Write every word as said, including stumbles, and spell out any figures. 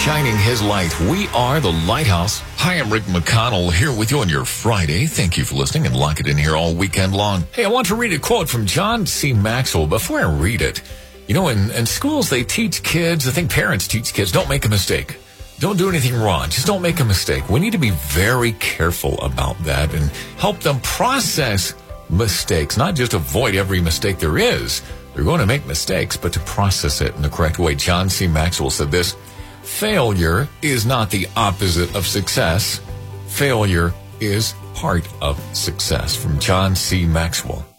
shining his light. We are the Lighthouse. Hi, I'm Rick McConnell here with you on your Friday. Thank you for listening and lock it in here all weekend long. Hey, I want to read a quote from John C. Maxwell. Before I read it, you know, in, in schools, they teach kids, I think parents teach kids, don't make a mistake. Don't do anything wrong. Just don't make a mistake. We need to be very careful about that and help them process mistakes, not just avoid every mistake there is. They're going to make mistakes, but to process it in the correct way. John C. Maxwell said this: failure is not the opposite of success. Failure is part of success. From John C. Maxwell.